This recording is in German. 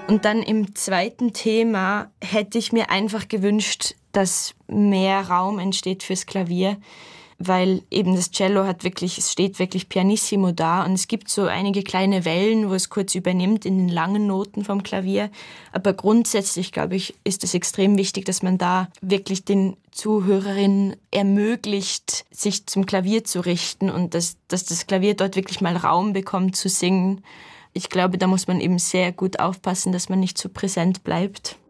Und dann im zweiten Thema hätte ich mir einfach gewünscht, dass mehr Raum entsteht fürs Klavier, weil eben das Cello es steht wirklich pianissimo da und es gibt so einige kleine Wellen, wo es kurz übernimmt in den langen Noten vom Klavier. Aber grundsätzlich, glaube ich, ist es extrem wichtig, dass man da wirklich den Zuhörerinnen ermöglicht, sich zum Klavier zu richten und dass das Klavier dort wirklich mal Raum bekommt zu singen. Ich glaube, da muss man eben sehr gut aufpassen, dass man nicht zu präsent bleibt.